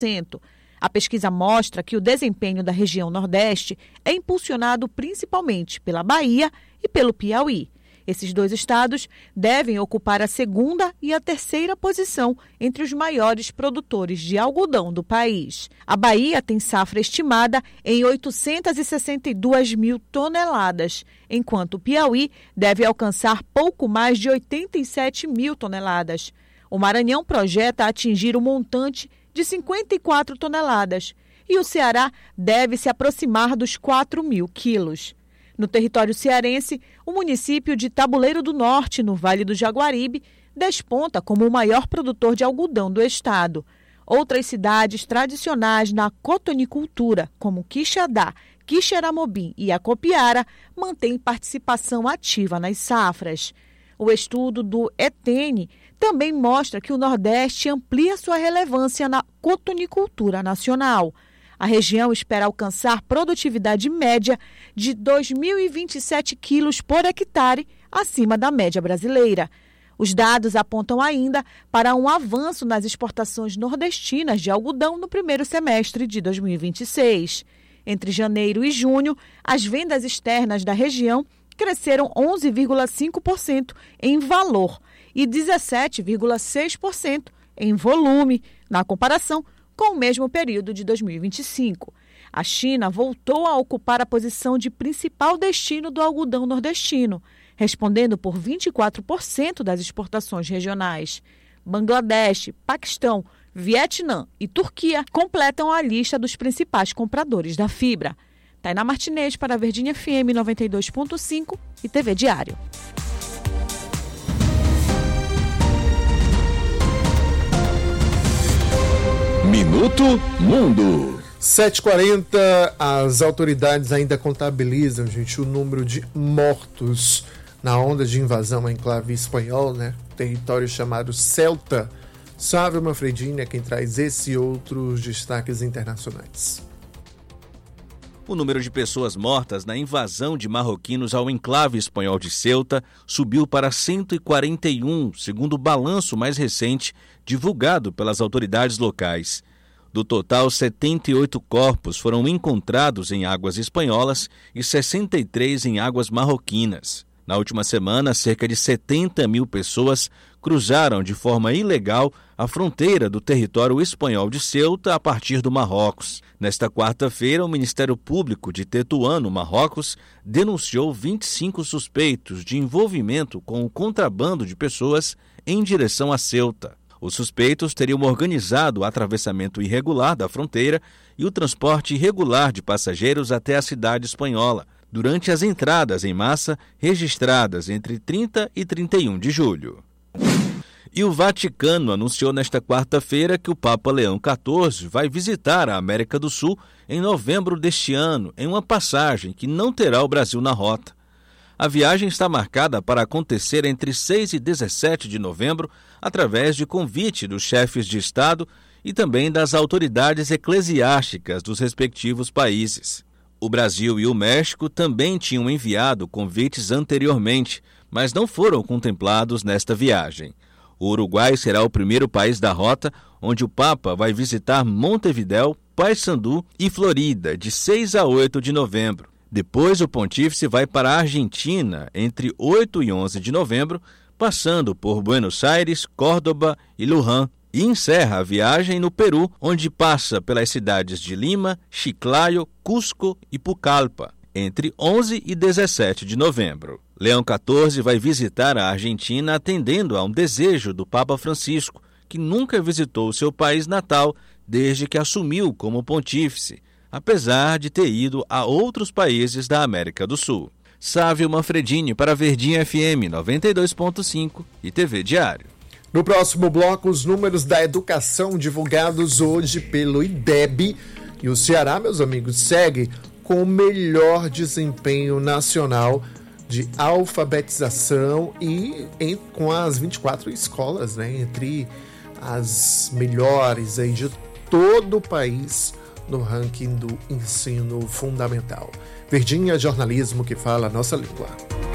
A pesquisa mostra que o desempenho da região Nordeste é impulsionado principalmente pela Bahia e pelo Piauí. Esses dois estados devem ocupar a segunda e a terceira posição entre os maiores produtores de algodão do país. A Bahia tem safra estimada em 862 mil toneladas, enquanto o Piauí deve alcançar pouco mais de 87 mil toneladas. O Maranhão projeta atingir o montante de 54 toneladas e o Ceará deve se aproximar dos 4 mil quilos. No território cearense, o município de Tabuleiro do Norte, no Vale do Jaguaribe, desponta como o maior produtor de algodão do estado. Outras cidades tradicionais na cotonicultura, como Quixadá, Quixeramobim e Acopiara, mantêm participação ativa nas safras. O estudo do ETN também mostra que o Nordeste amplia sua relevância na cotonicultura nacional. A região espera alcançar produtividade média de 2.027 quilos por hectare, acima da média brasileira. Os dados apontam ainda para um avanço nas exportações nordestinas de algodão no primeiro semestre de 2026. Entre janeiro e junho, as vendas externas da região cresceram 11,5% em valor e 17,6% em volume, na comparação com o mesmo período de 2025. A China voltou a ocupar a posição de principal destino do algodão nordestino, respondendo por 24% das exportações regionais. Bangladesh, Paquistão, Vietnã e Turquia completam a lista dos principais compradores da fibra. Tainá Martinez para a Verdinha FM 92.5 e TV Diário. Minuto Mundo. 7h40, as autoridades ainda contabilizam, gente, o número de mortos na onda de invasão à enclave espanhol, né? Território chamado Ceuta. Sávio Manfredini é quem traz esse e outros destaques internacionais. O número de pessoas mortas na invasão de marroquinos ao enclave espanhol de Ceuta subiu para 141, segundo o balanço mais recente divulgado pelas autoridades locais. Do total, 78 corpos foram encontrados em águas espanholas e 63 em águas marroquinas. Na última semana, cerca de 70 mil pessoas cruzaram de forma ilegal a fronteira do território espanhol de Ceuta a partir do Marrocos. Nesta quarta-feira, o Ministério Público de Tetuan, no Marrocos, denunciou 25 suspeitos de envolvimento com o contrabando de pessoas em direção a Ceuta. Os suspeitos teriam organizado o atravessamento irregular da fronteira e o transporte irregular de passageiros até a cidade espanhola, durante as entradas em massa registradas entre 30 e 31 de julho. E o Vaticano anunciou nesta quarta-feira que o Papa Leão XIV vai visitar a América do Sul em novembro deste ano, em uma passagem que não terá o Brasil na rota. A viagem está marcada para acontecer entre 6 e 17 de novembro, através de convite dos chefes de Estado e também das autoridades eclesiásticas dos respectivos países. O Brasil e o México também tinham enviado convites anteriormente, mas não foram contemplados nesta viagem. O Uruguai será o primeiro país da rota, onde o Papa vai visitar Montevidéu, Paysandú e Florida, de 6 a 8 de novembro. Depois, o pontífice vai para a Argentina, entre 8 e 11 de novembro, passando por Buenos Aires, Córdoba e Luján, e encerra a viagem no Peru, onde passa pelas cidades de Lima, Chiclayo, Cusco e Pucallpa, entre 11 e 17 de novembro. Leão XIV vai visitar a Argentina atendendo a um desejo do Papa Francisco, que nunca visitou seu país natal desde que assumiu como pontífice, apesar de ter ido a outros países da América do Sul. Sávio Manfredini para a Verdinha FM 92.5 e TV Diário. No próximo bloco, os números da educação divulgados hoje pelo IDEB. E o Ceará, meus amigos, segue com o melhor desempenho nacional de alfabetização e com as 24 escolas, né, entre as melhores aí de todo o país no ranking do ensino fundamental. Verdinha, jornalismo que fala a nossa língua.